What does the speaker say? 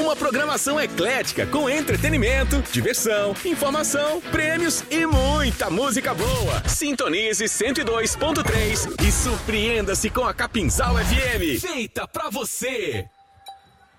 Uma programação eclética com entretenimento, diversão, informação, prêmios e muita música boa. Sintonize 102.3 e surpreenda-se com a Capinzal FM. Feita pra você.